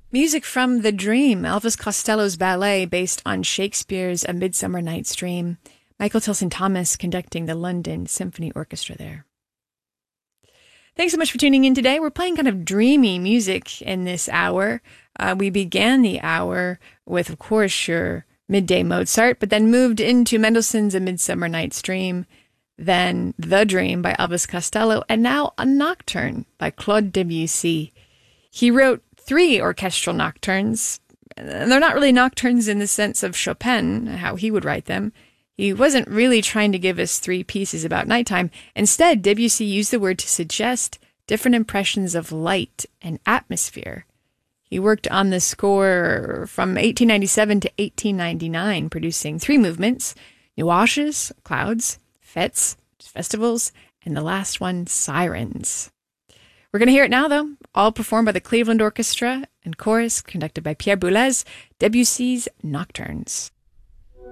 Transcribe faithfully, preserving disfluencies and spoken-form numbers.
Music from The Dream, Elvis Costello's ballet based on Shakespeare's A Midsummer Night's Dream. Michael Tilson Thomas conducting the London Symphony Orchestra there. Thanks so much for tuning in today. We're playing kind of dreamy music in this hour. Uh, we began the hour with, of course, your midday Mozart, but then moved into Mendelssohn's A Midsummer Night's Dream, then The Dream by Elvis Costello, and now a nocturne by Claude Debussy. He wrote three orchestral nocturnes. They're not really nocturnes in the sense of Chopin, how he would write them. He wasn't really trying to give us three pieces about nighttime. Instead, Debussy used the word to suggest different impressions of light and atmosphere. He worked on the score from eighteen ninety-seven to eighteen ninety-nine, producing three movements: nuages, clouds, fêtes, festivals, and the last one, sirens. We're going to hear it now, though, all performed by the Cleveland Orchestra and chorus, conducted by Pierre Boulez, Debussy's Nocturnes.